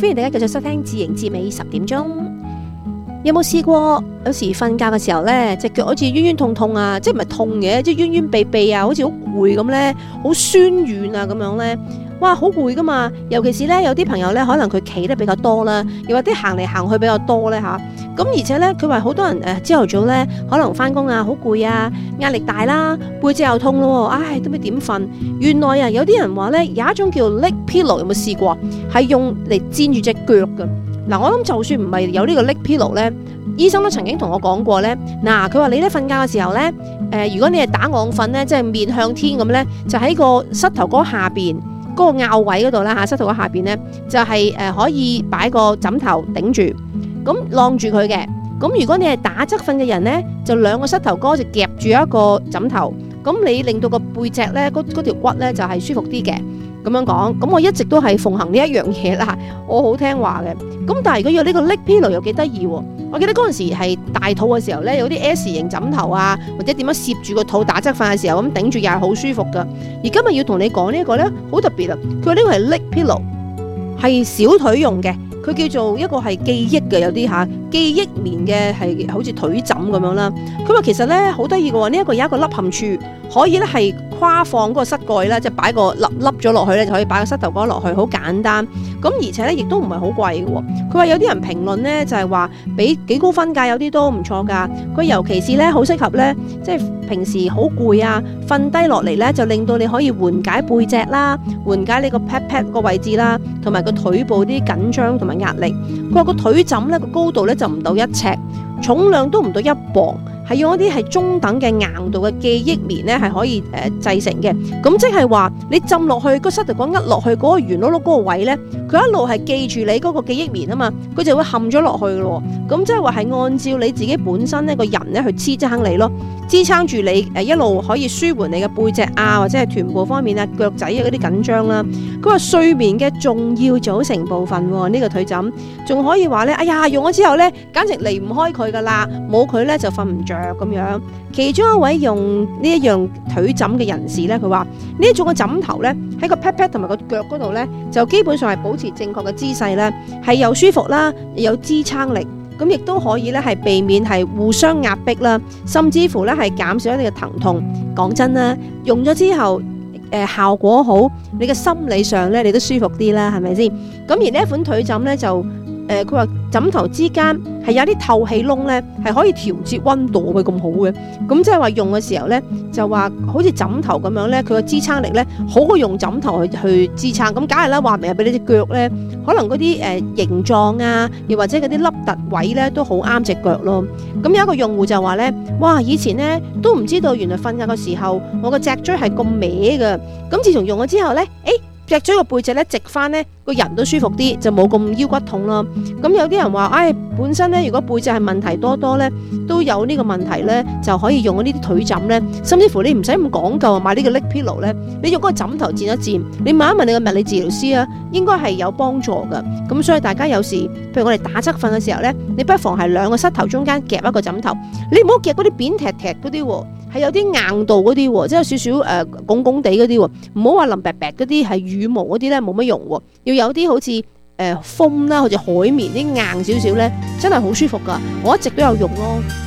歡迎大家繼續收聽自營自美10點鐘。有冇試過有時瞓覺嘅時候呢，隻腳好似冤冤痛痛啊，即係唔係痛嘅，即係冤冤痹痹啊，好似好攰咁呢，好酸軟啊咁樣呢。哇，好攰噶嘛！尤其是咧，有啲朋友咧，可能佢企得比較多啦，又或者行嚟行去比較多咧嚇。咁而且咧，佢話好多人朝頭早咧，可能翻工啊，好攰啊，壓力大啦，背脊又痛咯，唉，都唔知點瞓。原來啊，有啲人話咧，有一種叫 leg pillow，有冇試過？係用嚟墊住隻腳㗎。嗱，我諗就算唔係有呢個 leg pillow 咧，醫生都曾經同我講過咧。嗱，佢話你咧瞓覺嘅時候咧，如果你係打昂瞓咧，即係面向天咁咧，就喺個膝頭哥下邊。嗰個拗位嗰度啦嚇，膝頭哥下邊咧就係可以擺個枕頭頂住，咁晾住佢嘅。咁如果你係打側瞓嘅人咧，就兩個膝頭哥就夾住一個枕頭，咁你令到個背脊咧嗰條骨咧就係舒服啲嘅。咁樣講，咁我一直都係奉行呢一樣嘢啦，我好聽話嘅。咁但係如果有呢個 leg pillow 又幾得意喎。我記得嗰陣時係大肚嘅時候咧，有啲 S 型枕頭啊，或者點樣攝住個肚打側瞓嘅時候咁頂住又係好舒服噶。而今日要同你講呢一個咧，好特別啊！佢話呢個係 leg pillow，係小腿用嘅。佢叫做一個係記憶嘅，有啲嚇記憶棉嘅，係好似腿枕咁樣啦。佢話其實咧好得意嘅喎，呢一個有一個凹陷處，可以咧係跨放嗰個膝蓋啦，即係擺個凹咗落去咧，就可以擺個膝頭哥落去，好簡單。咁而且咧亦都唔係好貴嘅喎。佢話有啲人評論咧就係話俾幾高分價，有啲都唔錯㗎。佢尤其是咧好適合咧，即係平時好攰啊，瞓低落嚟咧就令到你可以緩解背脊啦，緩解你個 pat pat 個位置啦，同埋個腿部啲緊張同埋壓力。佢話個腿枕咧個高度咧就唔到1尺，重量都唔到1磅，係用一啲係中等嘅硬度嘅記憶棉咧係可以製成嘅。咁即係話你浸落去個膝頭哥壓落去嗰個圓碌碌嗰個位咧，佢一路係記住你嗰個記憶棉啊嘛，佢就會陷咗落去咯。咁即係話係按照你自己本身呢個人咧去支撐你咯，支撐住你一路可以舒緩你嘅背脊啊，或者係臀部方面啊、腳仔啊嗰啲緊張啦。佢話睡眠嘅重要組成部分喎，呢個腿枕仲可以話咧，哎呀用咗之後咧，簡直離唔開佢噶啦，冇佢咧就瞓唔着咁樣。其中一位用呢一樣腿枕嘅人士咧，佢話呢一種嘅枕頭咧喺個 pat pat 同埋個腳嗰度咧，就基本上係保持正確嘅姿勢咧，係又舒服啦，又有支撐力。咁亦都可以咧，係避免係互相壓迫啦，甚至乎咧係減少一啲嘅疼痛。講真啦，用咗之後，效果好，你嘅心理上咧，你都舒服啲啦，係咪先？咁而呢一款腿枕咧就，佢話枕頭之間係有啲透氣窿咧，係可以調節溫度嘅，咁好嘅。咁即係話用嘅時候咧，就話好似枕頭咁樣咧，佢個支撐力咧好過用枕頭去支撐。咁梗係啦，話明係俾你隻腳咧，可能嗰啲形狀啊，又或者嗰啲凹凸位咧都好啱隻腳咯。咁有一個用戶就話咧，哇！以前咧都唔知道原來瞓覺嘅時候我個脊椎係咁歪嘅。咁自從用咗之後咧，脊椎個背脊咧直翻咧，個人都舒服啲，就冇咁腰骨痛啦。咁有啲人話，本身咧如果背脊係問題多多咧，都有呢個問題咧，就可以用呢啲腿枕咧，甚至乎你唔使咁講究啊，買呢個 leg pillow 咧，你用嗰個枕頭墊一墊，你問一問你個物理治療師啊，應該係有幫助噶。咁所以大家有時，譬如我哋打側瞓嘅時候咧，你不妨係兩個膝頭中間夾一個枕頭，你唔好夾嗰啲扁踢踢嗰啲喎。係有啲硬度嗰啲喎，即係有少少拱拱地嗰啲喎，唔好話腍白白嗰啲係羽毛嗰啲咧，冇乜用喎。要有啲好似風啦，好似海綿啲硬少少咧，真係好舒服噶。我一直都有用咯。